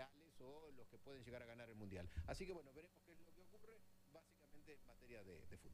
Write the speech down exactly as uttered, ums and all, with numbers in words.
reales o los que pueden llegar a ganar el Mundial. Así que bueno, veremos qué es lo que ocurre básicamente en materia de, de fútbol.